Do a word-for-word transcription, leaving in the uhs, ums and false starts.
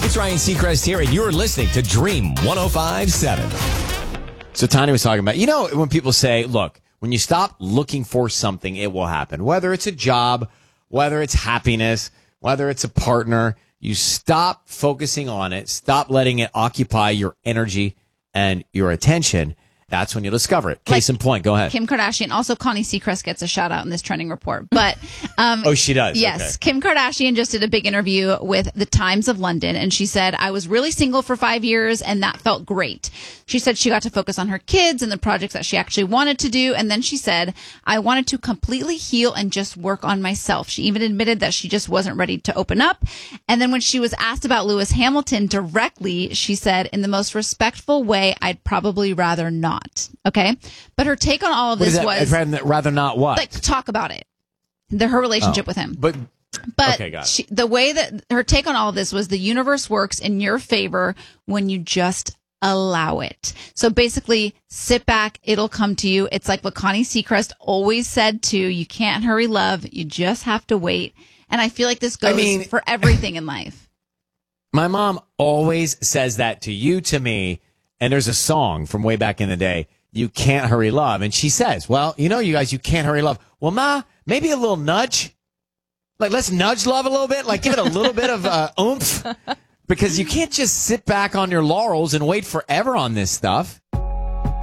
it's Ryan Seacrest here, and you're listening to Dream one oh five point seven. So Tanya was talking about, you know, when people say, look, when you stop looking for something, it will happen. Whether it's a job, whether it's happiness, whether it's a partner, you stop focusing on it, stop letting it occupy your energy and your attention. That's when you discover it. Case Like in point, go ahead. Kim Kardashian. Also, Connie Seacrest gets a shout out in this trending report. But um, oh, she does? Yes. Okay. Kim Kardashian just did a big interview with the Times of London, and she said, I was really single for five years, and that felt great. She said she got to focus on her kids and the projects that she actually wanted to do. And then she said, I wanted to completely heal and just work on myself. She even admitted that she just wasn't ready to open up. And then when she was asked about Lewis Hamilton directly, she said, in the most respectful way, I'd probably rather not. Okay. But her take on all of What this is that? was I'd rather, rather not what? like talk about it, the, her relationship Oh, with him. But But okay, got it. she, the way that her take on all of this was the universe works in your favor when you just allow it. So basically, sit back. It'll come to you. It's like what Connie Seacrest always said too. You can't hurry love. You just have to wait. And I feel like this goes I mean, for everything in life. My mom always says that to you, to me. And there's a song from way back in the day, You Can't Hurry Love. And she says, well, you know, you guys, you can't hurry love. Well, Ma, maybe a little nudge. Like, let's nudge love a little bit. Like, give it a little bit of uh, oomph. Because you can't just sit back on your laurels and wait forever on this stuff.